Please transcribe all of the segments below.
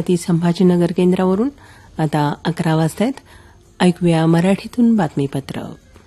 छत्रपती संभाजीनगर केंद्रावरून आता 11 वाजतायत. ऐकूया मराठीतून बातमीपत्र.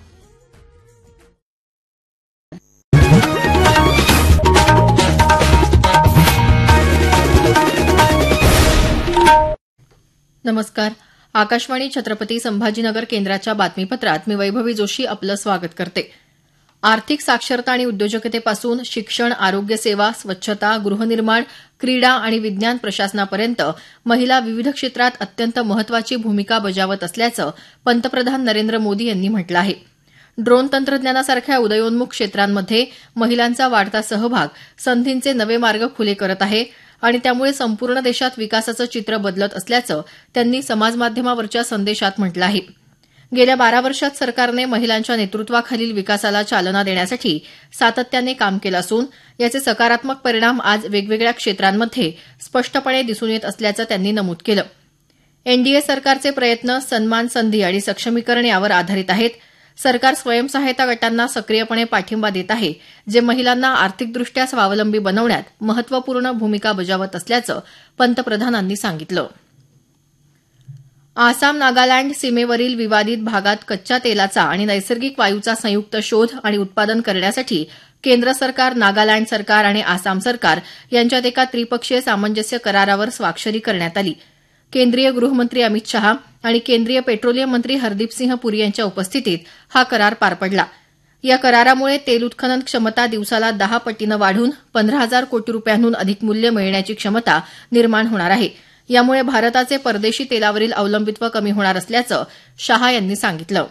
नमस्कार. आकाशवाणी छत्रपती संभाजीनगर केंद्राच्या बातमीपत्रात मी वैभवी जोशी आपलं स्वागत करते. आर्थिक साक्षरता आणि उद्योजकतेपासून शिक्षण, आरोग्य सेवा, स्वच्छता, गृहनिर्माण, क्रीडा आणि विज्ञान प्रशासनापर्यंत महिला विविध क्षेत्रात अत्यंत महत्वाची भूमिका बजावत असल्याचं पंतप्रधान नरेंद्र मोदी यांनी म्हटलं आहे. ड्रोन तंत्रज्ञानासारख्या उदयोन्मुख क्षेत्रांमध्ये महिलांचा वाढता सहभाग संधींचे नवे मार्ग खुले करत आहे आणि त्यामुळे संपूर्ण देशात विकासाचं चित्र बदलत असल्याचं त्यांनी समाजमाध्यमावरच्या संदेशात म्हटलं आहे. गेल्या 12 वर्षात सरकारने महिलांच्या नेतृत्वाखालील विकासाला चालना देण्यासाठी सातत्याने काम केलं असून याचे सकारात्मक परिणाम आज वेगवेगळ्या क्षेत्रांमध्ये स्पष्टपणे दिसून येत असल्याचं त्यांनी नमूद केलं. एनडीए सरकारचे प्रयत्न सन्मान, संधी आणि सक्षमीकरण यावर आधारित आहेत. सरकार स्वयंसहायता गटांना सक्रियपणे पाठिंबा देत आहे, जे महिलांना आर्थिकदृष्ट्या स्वावलंबी बनवण्यात महत्त्वपूर्ण भूमिका बजावत असल्याचं पंतप्रधानांनी सांगितलं. आसाम नागालँड सीमेवरील विवादित भागात कच्च्या तेलाचा आणि नैसर्गिक वायूचा संयुक्त शोध आणि उत्पादन करण्यासाठी केंद्र सरकार, नागालँड सरकार आणि आसाम सरकार यांच्यात एका त्रिपक्षीय सामंजस्य करारावर स्वाक्षरी करण्यात आली. केंद्रीय गृहमंत्री अमित शहा आणि केंद्रीय पेट्रोलियम मंत्री हरदीपसिंह पुरी यांच्या उपस्थितीत हा करार पार पडला. या करारामुळे तेल उत्खनन क्षमता दिवसाला 10 पटीनं वाढून 15,000 कोटी रुपयांहून अधिक मूल्य मिळण्याची क्षमता निर्माण होणार आहे. यामुळे भारताचे परदेशी तेलावरील अवलंबित्व कमी होणार असल्याचं शहा यांनी सांगितलं.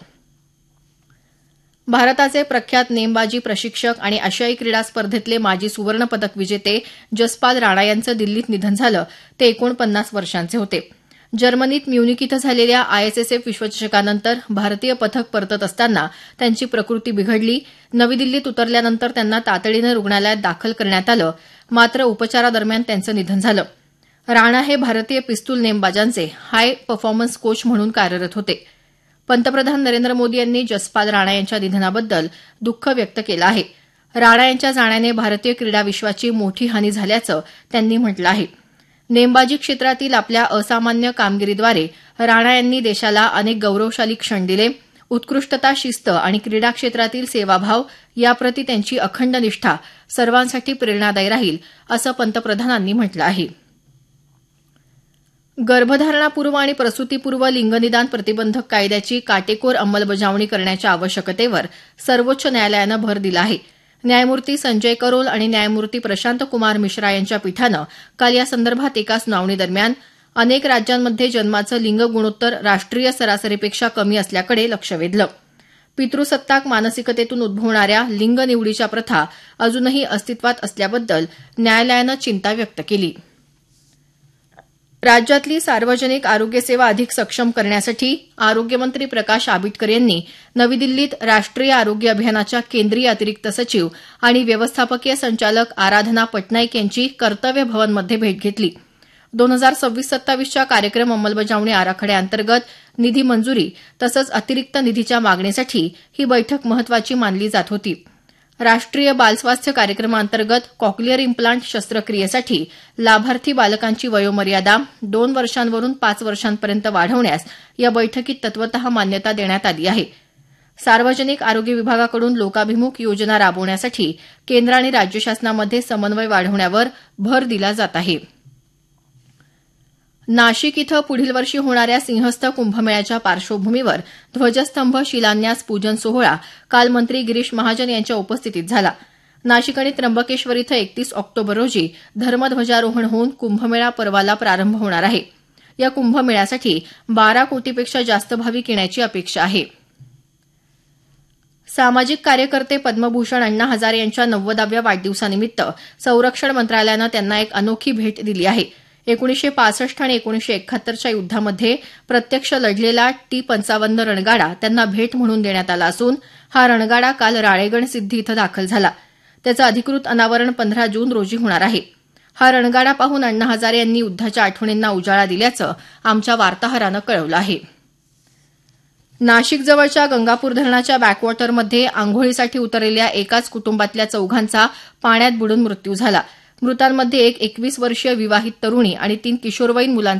भारताचे प्रख्यात नेमबाजी प्रशिक्षक आणि आशियाई क्रीडा स्पर्धेतले माजी सुवर्ण पदक विजेते जसपाल राणा यांचं दिल्लीत निधन झालं. ते 49 वर्षांचे होते. जर्मनीत म्युनिक इथं झालेल्या आयएसएसएफ विश्वचषकानंतर भारतीय पथक परतत असताना त्यांची प्रकृती बिघडली. नवी दिल्लीत उतरल्यानंतर त्यांना तातडीनं रुग्णालयात दाखल करण्यात आलं, मात्र उपचारादरम्यान त्यांचं निधन झालं. राणा हे भारतीय पिस्तूल नेमबाजांचे हाय परफॉर्मन्स कोच म्हणून कार्यरत होते. पंतप्रधान नरेंद्र मोदी यांनी जसपाल राणा यांच्या निधनाबद्दल दुःख व्यक्त केलं आहे. राणा यांच्या जाण्याने भारतीय क्रीडा विश्वाची मोठी हानी झाल्याचं त्यांनी म्हटलं आहे. नेमबाजी क्षेत्रातील आपल्या असामान्य कामगिरीद्वारे राणा यांनी देशाला अनेक गौरवशाली क्षण दिले. उत्कृष्टता, शिस्त आणि क्रीडा क्षेत्रातील सेवाभाव याप्रती त्यांची अखंड निष्ठा सर्वांसाठी प्रेरणादायी राहील, असं पंतप्रधानांनी म्हटलं आहे. गर्भधारणापूर्व आणि प्रसूतीपूर्व लिंगनिदान प्रतिबंधक कायद्याची काटेकोर अंमलबजावणी करण्याच्या आवश्यकतेवर सर्वोच्च न्यायालयानं भर दिला आहे. न्यायमूर्ती संजय करोल आणि न्यायमूर्ती प्रशांत कुमार मिश्रा यांच्या पीठानं काल या संदर्भात एका सुनावणीदरम्यान अनेक राज्यांमध्ये जन्माचं लिंग गुणोत्तर राष्ट्रीय सरासरीपेक्षा कमी असल्याकडे लक्ष वेधलं. पितृसत्ताक मानसिकतेतून उद्भवणाऱ्या लिंग निवडीच्या प्रथा अजूनही अस्तित्वात असल्याबद्दल न्यायालयानं चिंता व्यक्त केली. राज्यातली सार्वजनिक आरोग्य सेवा अधिक सक्षम करण्यासाठी आरोग्यमंत्री प्रकाश आंबेडकर यांनी नवी दिल्लीत राष्ट्रीय आरोग्य अभियानाच्या केंद्रीय अतिरिक्त सचिव आणि व्यवस्थापकीय संचालक आराधना पटनाईक यांची कर्तव्य भवनमध्ये भेट घेतली. 2026-27च्या कार्यक्रम अंमलबजावणी आराखड्याअंतर्गत निधी मंजुरी तसंच अतिरिक्त निधीच्या मागणीसाठी ही बैठक महत्वाची मानली जात होती. राष्ट्रीय बालस्वास्थ्य कार्यक्रमाअंतर्गत कॉक्लिअर इम्प्लांट शस्त्रक्रियेसाठी लाभार्थी बालकांची वयोमर्यादा 2 वर्षांवरून 5 वर्षांपर्यंत वाढवण्यास या बैठकीत तत्वतः मान्यता देण्यात आली आहे. सार्वजनिक आरोग्य विभागाकडून लोकाभिमुख योजना राबवण्यासाठी केंद्र आणि राज्य शासनामध्ये समन्वय वाढवण्यावर भर दिला जात आहे. नाशिक इथं पुढील वर्षी होणाऱ्या सिंहस्थ कुंभमेळ्याच्या पार्श्वभूमीवर ध्वजस्तंभ, शिलान्यास, पूजन सोहळा काल मंत्री गिरीश महाजन यांच्या उपस्थितीत झाला. नाशिक आणि त्र्यंबकेश्वर इथं 31 ऑक्टोबर रोजी धर्मध्वजारोहण होऊन कुंभमेळा पर्वाला प्रारंभ होणार आहे. या कुंभमेळ्यासाठी 12 कोटीपेक्षा जास्त भाविक येण्याची अपेक्षा आहे. सामाजिक कार्यकर्ते पद्मभूषण अण्णा हजारे यांच्या 90व्या वाढदिवसानिमित्त संरक्षण मंत्रालयानं त्यांना एक अनोखी भेट दिली आहे. 1965 आणि 1971च्या युद्धामध्ये प्रत्यक्ष लढलेला T-55 रणगाडा त्यांना भेट म्हणून देण्यात आला असून हा रणगाडा काल राळेगण सिद्धी इथं दाखल झाला. त्याचं अधिकृत अनावरण 15 जून रोजी होणार आहे. हा रणगाडा पाहून अण्णा हजारे यांनी युद्धाच्या आठवणींना उजाळा दिल्याचं आमच्या वार्ताहरानं कळवलं आहे. नाशिक जवळच्या गंगापूर धरणाच्या बॅकवॉटरमध्ये आंघोळीसाठी उतरलेल्या एकाच कुटुंबातल्या 4घांचा पाण्यात बुडून मृत्यू झाला. मृतांमध्ये एक 21 वर्षीय विवाहित तरुणी आणि 3 किशोरवयीन मुलांचा